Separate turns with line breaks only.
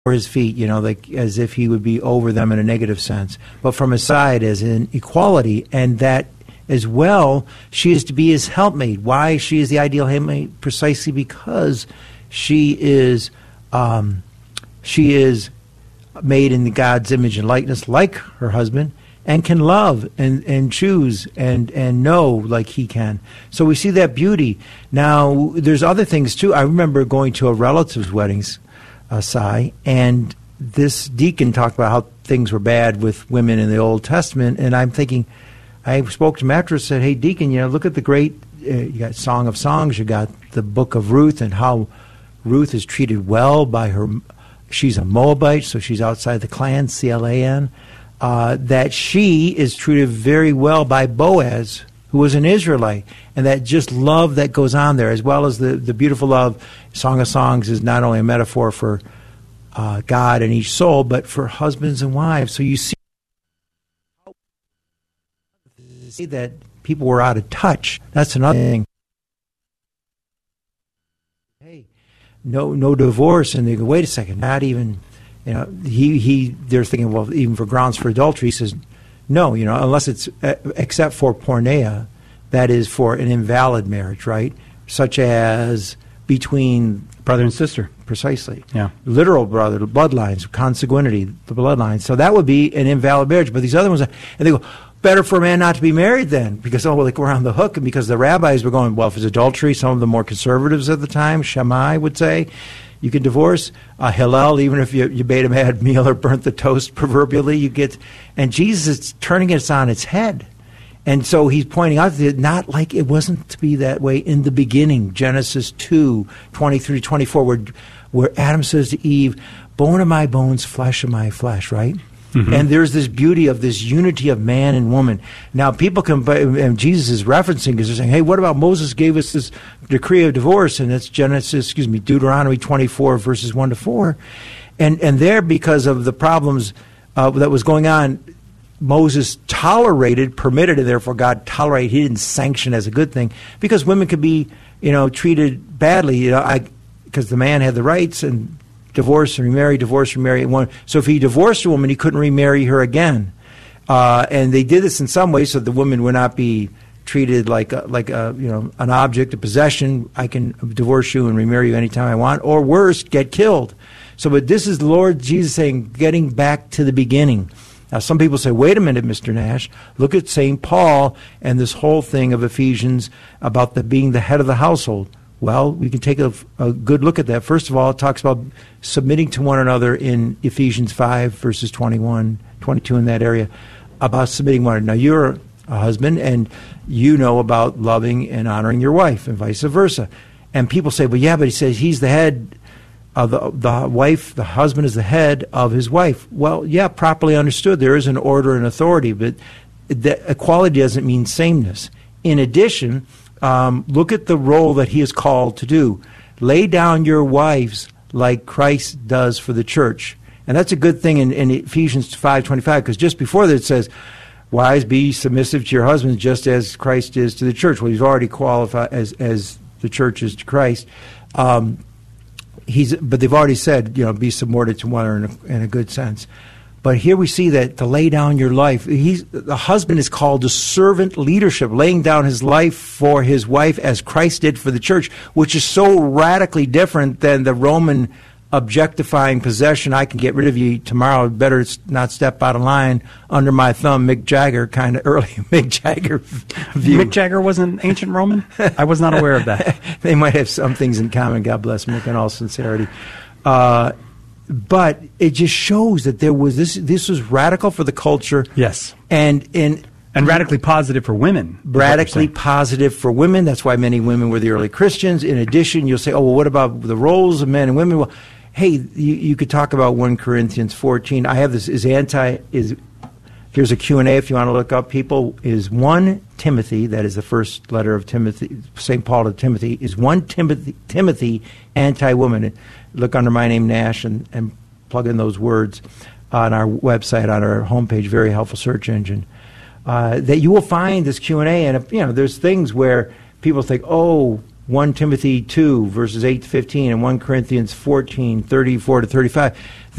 for his feet, like as if he would be over them in a negative sense, but from his side as in equality, and that as well, she is to be his helpmate. Why she is the ideal helpmate? Precisely because she is made in God's image and likeness, like her husband, and can love and choose and know like he can. So we see that beauty. Now, there's other things too. I remember going to a relative's weddings, and this deacon talked about how things were bad with women in the Old Testament, and I'm thinking, I spoke to him after and said, hey, deacon, look at the great, you got Song of Songs, you got the book of Ruth, and how Ruth is treated well by her. She's a Moabite, so she's outside the clan, C-L-A-N, that she is treated very well by Boaz, who was an Israelite, and that just love that goes on there, as well as the beautiful love. Song of Songs is not only a metaphor for God and each soul, but for husbands and wives. So you see that people were out of touch. That's another thing. Hey, no divorce, and they go, wait a second, not even, they're thinking, well, even for grounds for adultery. He says, no, unless it's, except for porneia, that is for an invalid marriage, right? Such as between
brother and sister.
Precisely.
Yeah.
Literal brother, bloodlines, consanguinity, the bloodlines. So that would be an invalid marriage. But these other ones, and they go, better for a man not to be married then, because we're on the hook, and because the rabbis were going, well, if it's adultery, some of the more conservatives at the time, Shammai would say, you can divorce. Hillel, even if you made a bad meal or burnt the toast proverbially, you get, and Jesus is turning it on its head. And so he's pointing out that not like it wasn't to be that way in the beginning. Genesis 2:23-24, where Adam says to Eve, bone of my bones, flesh of my flesh, right? Mm-hmm. And there's this beauty of this unity of man and woman. Now, people can, and Jesus is referencing, because they're saying, hey, what about Moses gave us this decree of divorce? And it's Deuteronomy 24, verses 1-4. And there, because of the problems that was going on, Moses permitted, and therefore God tolerated. He didn't sanction as a good thing, because women could be, treated badly, because the man had the rights, and divorce and remarry, divorce, remarry. So if he divorced a woman, he couldn't remarry her again. And they did this in some ways so the woman would not be treated like an object, a possession. I can divorce you and remarry you anytime I want, or worse, get killed. So, but this is the Lord Jesus saying, getting back to the beginning. Now, some people say, wait a minute, Mr. Nash, look at St. Paul and this whole thing of Ephesians about being the head of the household. Well, we can take a good look at that. First of all, it talks about submitting to one another in Ephesians 5, verses 21, 22 in that area, about submitting one another. Now, you're a husband, and you know about loving and honoring your wife, and vice versa. And people say, well, yeah, but he says he's the head of the wife, the husband is the head of his wife. Well, yeah, properly understood, there is an order and authority, but equality doesn't mean sameness. In addition, look at the role that he is called to do. Lay down your wives like Christ does for the church. And that's a good thing in Ephesians 5:25, because just before that it says, wives, be submissive to your husbands just as Christ is to the church. Well, he's already qualified as the church is to Christ. But they've already said, be subordinate to one another in a good sense. But here we see that to lay down your life, the husband is called to servant leadership, laying down his life for his wife as Christ did for the church, which is so radically different than the Roman objectifying possession. I can get rid of you tomorrow, better not step out of line, under my thumb, Mick Jagger, kind of early Mick Jagger view.
Mick Jagger wasn't ancient Roman? I was not aware of that.
They might have some things in common, God bless Mick, in all sincerity. But it just shows that there was this was radical for the culture.
Yes.
And
radically positive for women.
Radically positive for women. That's why many women were the early Christians. In addition, you'll say, oh, well, what about the roles of men and women? Well, hey, you could talk about 1 Corinthians 14. I have this, here's a Q&A if you want to look up, people, is 1 Timothy, that is the first letter of Timothy, St. Paul to Timothy, is 1 Timothy anti-woman. Look under my name, Nash, and plug in those words on our website, on our homepage, very helpful search engine. That you will find this Q&A, and there's things where people think, 1 Timothy 2, verses 8-15, and 1 Corinthians 14, 34-35.